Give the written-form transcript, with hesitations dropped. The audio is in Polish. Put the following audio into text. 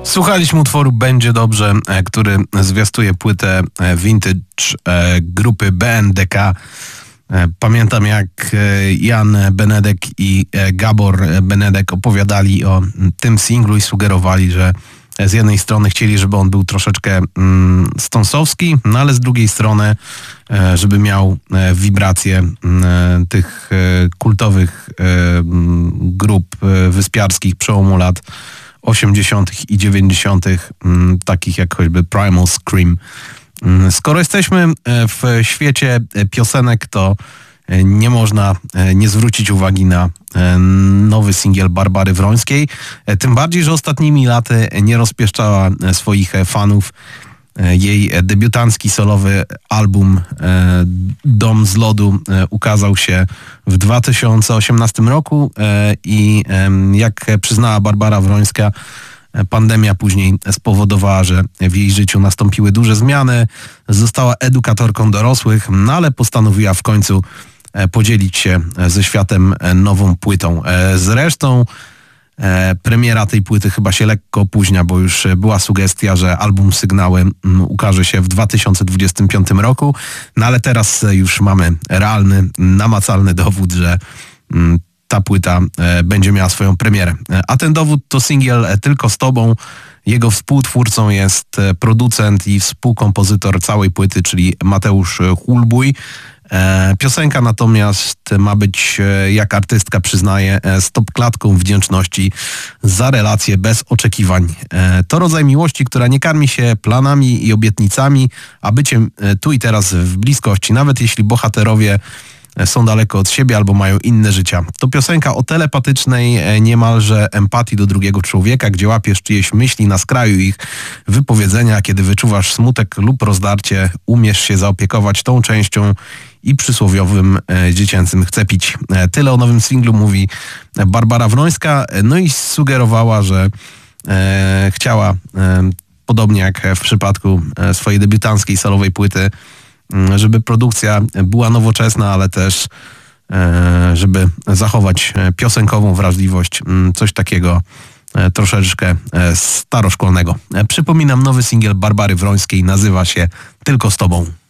Słuchaliśmy utworu Będzie Dobrze, który zwiastuje płytę vintage grupy BNDK. Pamiętam, jak Jan Benedek i Gabor Benedek opowiadali o tym singlu i sugerowali, że z jednej strony chcieli, żeby on był troszeczkę stonsowski, no ale z drugiej strony, żeby miał wibracje tych kultowych grup wyspiarskich przełomu lat 80. i 90., takich jak choćby Primal Scream. Skoro jesteśmy w świecie piosenek, to nie można nie zwrócić uwagi na nowy singiel Barbary Wrońskiej. Tym bardziej, że ostatnimi laty nie rozpieszczała swoich fanów. Jej debiutancki solowy album Dom z lodu ukazał się w 2018 roku i jak przyznała Barbara Wrońska, pandemia później spowodowała, że w jej życiu nastąpiły duże zmiany. Została edukatorką dorosłych, no ale postanowiła w końcu podzielić się ze światem nową płytą. Zresztą premiera tej płyty chyba się lekko opóźnia, bo już była sugestia, że album Sygnały ukaże się w 2025 roku, no ale teraz już mamy realny, namacalny dowód, że ta płyta będzie miała swoją premierę. A ten dowód to singiel Tylko z Tobą. Jego współtwórcą jest producent i współkompozytor całej płyty, czyli Mateusz Hulbój. Piosenka natomiast ma być, jak artystka przyznaje, stopklatką wdzięczności za relacje bez oczekiwań. To rodzaj miłości, która nie karmi się planami i obietnicami, a byciem tu i teraz w bliskości, nawet jeśli bohaterowie są daleko od siebie albo mają inne życia. To piosenka o telepatycznej niemalże empatii do drugiego człowieka, gdzie łapiesz czyjeś myśli na skraju ich wypowiedzenia. Kiedy wyczuwasz smutek lub rozdarcie, umiesz się zaopiekować tą częścią i przysłowiowym dziecięcym chce pić. Tyle o nowym singlu mówi Barbara Wrońska, no i sugerowała, że chciała, podobnie jak w przypadku swojej debiutanckiej solowej płyty, żeby produkcja była nowoczesna, ale też żeby zachować piosenkową wrażliwość, coś takiego troszeczkę staroszkolnego. Przypominam, nowy singiel Barbary Wrońskiej nazywa się Tylko z Tobą.